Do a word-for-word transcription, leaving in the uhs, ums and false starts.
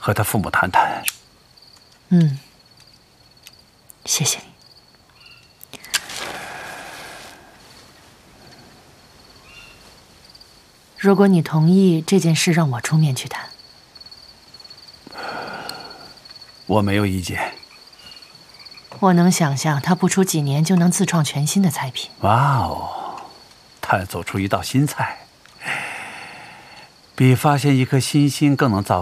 和他父母谈谈。 嗯，谢谢你。如果你同意这件事让我出面去谈， 我没有意见。 我能想象他不出几年就能自创全新的菜品。 哇哦，探索出一道新菜，比发现一颗新星更能造